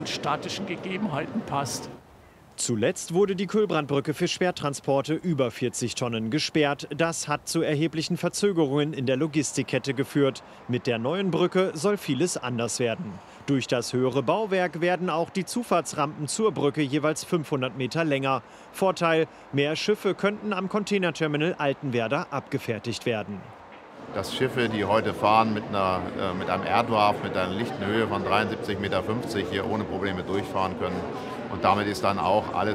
statischen Gegebenheiten passt. Zuletzt wurde die Kühlbrandbrücke für Schwertransporte über 40 Tonnen gesperrt. Das hat zu erheblichen Verzögerungen in der Logistikkette geführt. Mit der neuen Brücke soll vieles anders werden. Durch das höhere Bauwerk werden auch die Zufahrtsrampen zur Brücke jeweils 500 Meter länger. Vorteil: mehr Schiffe könnten am Containerterminal Altenwerder abgefertigt werden. Dass Schiffe, die heute fahren mit einem Erdwarf, mit einer lichten Höhe von 73,50 Meter hier ohne Probleme durchfahren können. Und damit ist dann auch alles